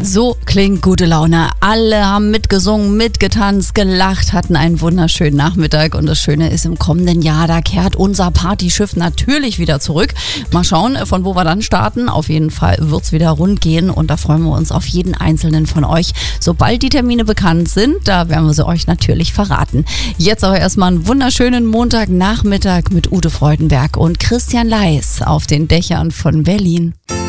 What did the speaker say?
So klingt gute Laune. Alle haben mitgesungen, mitgetanzt, gelacht, hatten einen wunderschönen Nachmittag. Und das Schöne ist, im kommenden Jahr, da kehrt unser Partyschiff natürlich wieder zurück. Mal schauen, von wo wir dann starten. Auf jeden Fall wird es wieder rund gehen und da freuen wir uns auf jeden einzelnen von euch. Sobald die Termine bekannt sind, da werden wir sie euch natürlich verraten. Jetzt aber erstmal einen wunderschönen Montagnachmittag mit Ute Freudenberg und Christian Leis auf den Dächern von Berlin.